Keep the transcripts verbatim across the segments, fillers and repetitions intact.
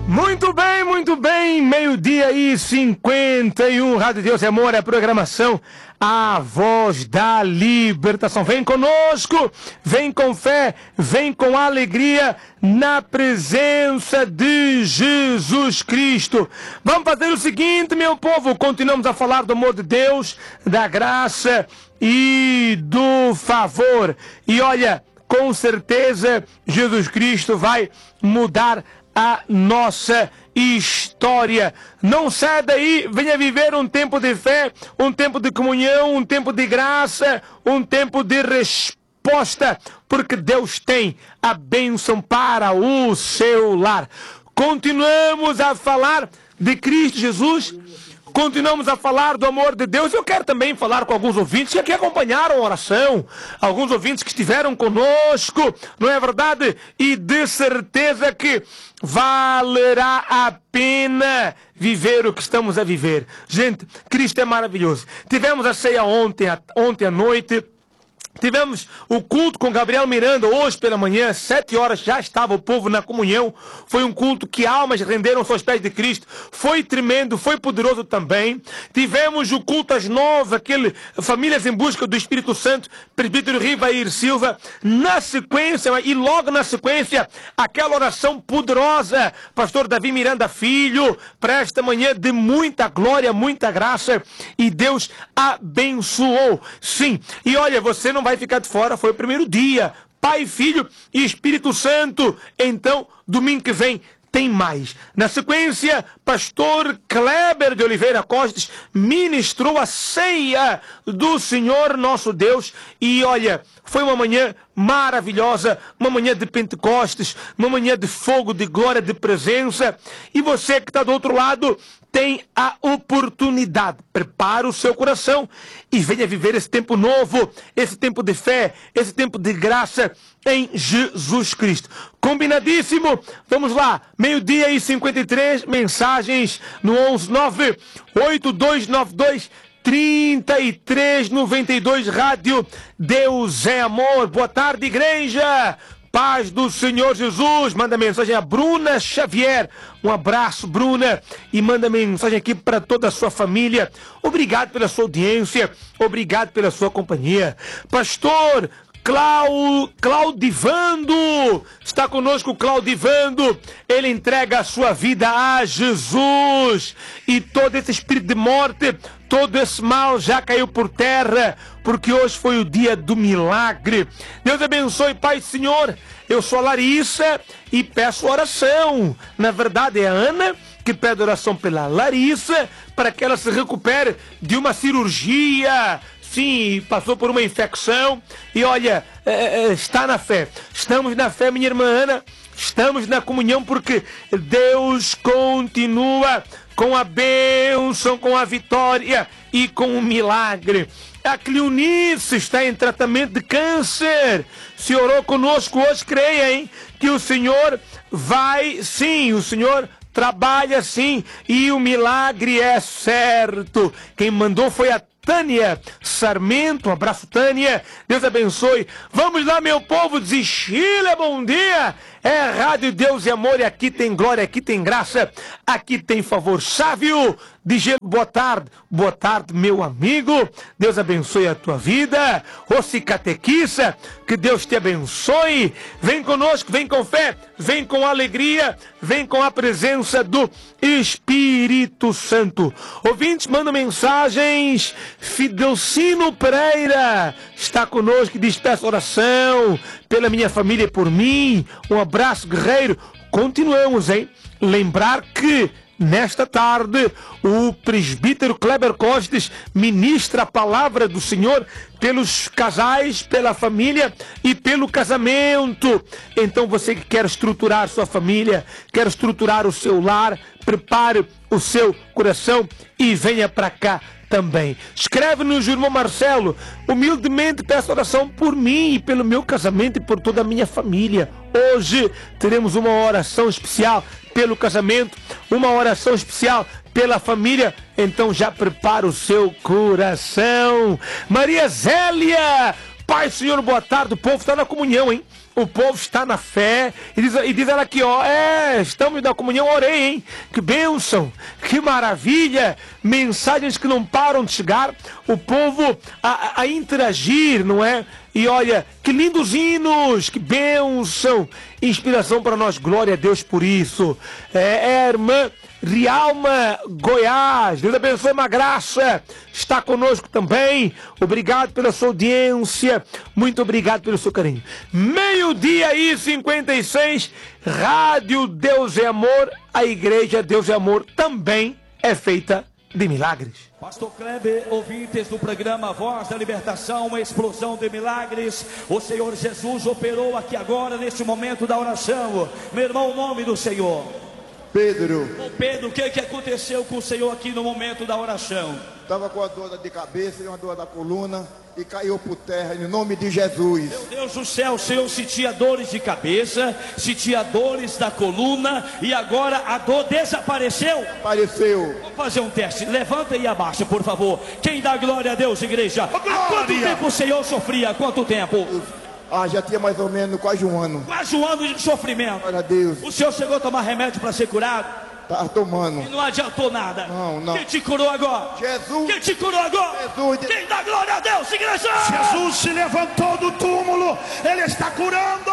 Muito bem, muito bem, meio-dia e cinquenta e um, Rádio Deus e Amor, é a programação A Voz da Libertação. Vem conosco, vem com fé, vem com alegria na presença de Jesus Cristo. Vamos fazer o seguinte, meu povo, continuamos a falar do amor de Deus, da graça e do favor. E olha, com certeza Jesus Cristo vai mudar a nossa história. Não saia daí, venha viver um tempo de fé, um tempo de comunhão, um tempo de graça, um tempo de resposta, porque Deus tem a bênção para o seu lar. Continuamos a falar de Cristo Jesus, continuamos a falar do amor de Deus. Eu quero também falar com alguns ouvintes que aqui acompanharam a oração, alguns ouvintes que estiveram conosco, não é verdade? E de certeza que valerá a pena viver o que estamos a viver. Gente, Cristo é maravilhoso. Tivemos a ceia ontem, ontem à noite. Tivemos o culto com Gabriel Miranda hoje pela manhã, sete horas já estava o povo na comunhão. Foi um culto que almas renderam-se aos pés de Cristo. Foi tremendo, foi poderoso também. Tivemos o culto às nove, aquele Famílias em Busca do Espírito Santo, presbítero Rivair Silva. Na sequência, e logo na sequência, aquela oração poderosa, pastor Davi Miranda Filho, para esta manhã de muita glória, muita graça. E Deus abençoou. Sim, e olha, você não vai ficar de fora, foi o primeiro dia, Pai, Filho e Espírito Santo. Então, domingo que vem tem mais. Na sequência, pastor Kleber de Oliveira Costes ministrou a ceia do Senhor nosso Deus. E olha, foi uma manhã maravilhosa, uma manhã de Pentecostes, uma manhã de fogo, de glória, de presença. E você que está do outro lado tem a oportunidade. Prepara o seu coração e venha viver esse tempo novo, esse tempo de fé, esse tempo de graça em Jesus Cristo. Combinadíssimo? Vamos lá, meio-dia e cinquenta e três, mensagens no onze nove oito dois nove dois trinta e três noventa e dois, Rádio Deus é Amor. Boa tarde, igreja. Paz do Senhor Jesus. Manda mensagem a Bruna Xavier. Um abraço, Bruna. E manda mensagem aqui para toda a sua família. Obrigado pela sua audiência. Obrigado pela sua companhia. Pastor Clau... Claudivando. Está conosco o Claudivando. Ele entrega a sua vida a Jesus. E todo esse espírito de morte, todo esse mal já caiu por terra, porque hoje foi o dia do milagre. Deus abençoe, Pai, Senhor. Eu sou a Larissa e peço oração. Na verdade é a Ana que pede oração pela Larissa, para que ela se recupere de uma cirurgia. Sim, passou por uma infecção. E olha, é, é, está na fé. Estamos na fé, minha irmã Ana. Estamos na comunhão, porque Deus continua com a bênção, com a vitória e com o milagre. A Cleonice está em tratamento de câncer. Se orou conosco hoje, creia, hein? Que o Senhor vai, sim, o Senhor trabalha sim, e o milagre é certo. Quem mandou foi a Tânia Sarmento. Um abraço, Tânia. Deus abençoe. Vamos lá, meu povo de Chile, bom dia. É Rádio Deus e Amor, e aqui tem glória, aqui tem graça, aqui tem favor. Sávio de Gelo, boa tarde. Boa tarde, meu amigo. Deus abençoe a tua vida. Rossi Catequissa, que Deus te abençoe. Vem conosco, vem com fé, vem com alegria, vem com a presença do Espírito Santo. Ouvintes, manda mensagens. Fidelcino Pereira está conosco, diz: peço oração pela minha família e por mim. Um abraço, guerreiro. Continuamos, hein? Lembrar que nesta tarde o presbítero Kleber Costes ministra a palavra do Senhor pelos casais, pela família e pelo casamento. Então você que quer estruturar sua família, quer estruturar o seu lar, prepare o seu coração e venha para cá também. Escreve-nos, irmão Marcelo: humildemente peço oração por mim e pelo meu casamento e por toda a minha família. Hoje teremos uma oração especial pelo casamento, uma oração especial pela família. Então já prepara o seu coração. Maria Zélia, Pai, Senhor, boa tarde. O povo está na comunhão, hein? o povo está na fé. E diz, e diz ela aqui, ó, é, estamos na comunhão, orei, hein? Que bênção, que maravilha. Mensagens que não param de chegar. O povo a, a interagir, não é? E olha, que lindos hinos, que bênção. Inspiração para nós, glória a Deus por isso. É, é a irmã Rialma Goiás, Deus abençoe, uma graça, está conosco também. Obrigado pela sua audiência, muito obrigado pelo seu carinho. Meio-dia e cinquenta e seis, Rádio Deus é Amor, a Igreja Deus é Amor também é feita de milagres. Pastor Kleber, ouvintes do programa Voz da Libertação, uma explosão de milagres. O Senhor Jesus operou aqui agora, neste momento da oração. Meu irmão, o nome do Senhor? Pedro. Ô Pedro, o que, que aconteceu com o Senhor aqui no momento da oração? Estava com a dor de cabeça e uma dor da coluna e caiu por terra, em nome de Jesus. Meu Deus do céu, o Senhor sentia dores de cabeça, sentia dores da coluna e agora a dor desapareceu? Apareceu. Vamos fazer um teste, levanta e abaixa, por favor. Quem dá glória a Deus, igreja? Há quanto tempo o Senhor sofria? Há quanto tempo? Ah, já tinha mais ou menos quase um ano. Quase um ano de sofrimento. Glória a Deus. O Senhor chegou a tomar remédio para ser curado? Tá tomando. E não adiantou nada. Não, não. Quem te curou agora? Jesus. Quem te curou agora? Jesus. Quem dá glória a Deus, igreja? Jesus se levantou do túmulo, Ele está curando.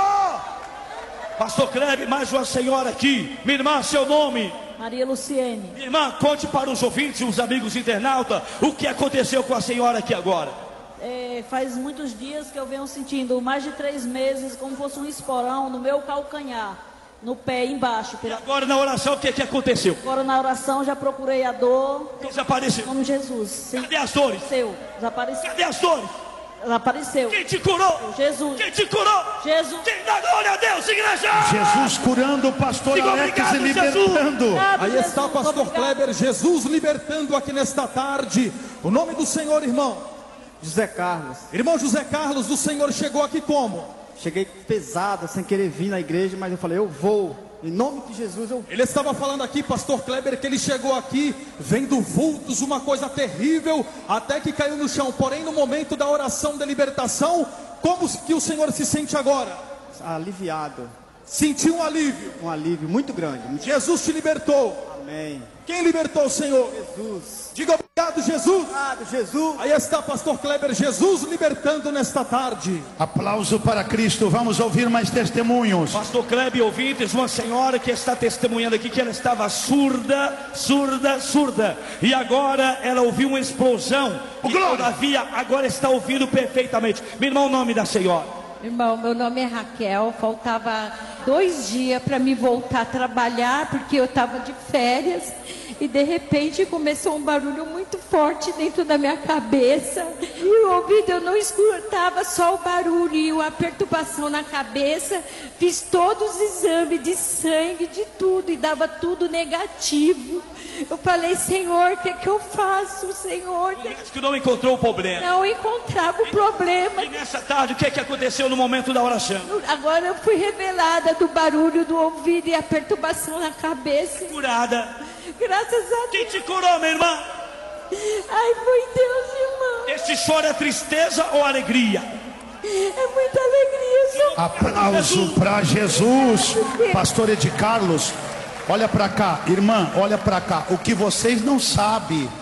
Pastor Kleber, mais uma senhora aqui. Minha irmã, seu nome? Maria Luciene. Minha irmã, conte para os ouvintes e os amigos internautas o que aconteceu com a senhora aqui agora. É, faz muitos dias que eu venho sentindo, mais de três meses, como fosse um esporão no meu calcanhar, no pé, embaixo. E agora na oração, o que, que aconteceu? Agora na oração já procurei a dor. Desapareceu. Em nome de Jesus. Sim. Cadê as dores? Seu, desapareceu. Cadê as dores? Desapareceu. Quem te curou? Jesus. Quem te curou? Jesus. Quem dá glória a Deus, igreja? Jesus curando o pastor Diga Alex obrigado, e libertando. Obrigado, Aí Jesus, está o pastor obrigado. Kleber, Jesus libertando aqui nesta tarde. O nome do Senhor, irmão? José Carlos. Irmão José Carlos, o Senhor chegou aqui como? Cheguei pesado, sem querer vir na igreja, mas eu falei, eu vou. Em nome de Jesus, eu Ele estava falando aqui, pastor Kleber, que ele chegou aqui vendo vultos, uma coisa terrível, até que caiu no chão. Porém, no momento da oração de libertação, como que o Senhor se sente agora? aliviado. Sentiu um alívio. Um alívio muito grande. Muito... Jesus te libertou. Amém. Quem libertou o Senhor? Jesus. Diga obrigado, Jesus. Obrigado, Jesus. Aí está pastor Kleber, Jesus libertando nesta tarde. Aplauso para Cristo. Vamos ouvir mais testemunhos. Pastor Kleber, ouvintes, uma senhora que está testemunhando aqui que ela estava surda, surda, surda. E agora ela ouviu uma explosão. E todavia agora está ouvindo perfeitamente. Meu irmão, o nome da senhora? Irmão, meu nome é Raquel, faltava dois dias para me voltar a trabalhar, porque eu estava de férias, e de repente começou um barulho muito forte dentro da minha cabeça, e o ouvido eu não escutava, só o barulho e a perturbação na cabeça. Fiz todos os exames de sangue, de tudo, e dava tudo negativo. Eu falei, Senhor, o que, que eu faço, Senhor? O médico não encontrou o problema. Não encontrava o problema. E nessa tarde, o que, que aconteceu no momento da oração? Agora eu fui revelada do barulho do ouvido e a perturbação na cabeça. Curada. Graças a Deus. Quem te curou, minha irmã? Ai, foi Deus, irmão. Este choro é tristeza ou alegria? É muita alegria. Só... Aplauso para Jesus. Pastor Ed Carlos, olha para cá, irmã, olha para cá. O que vocês não sabem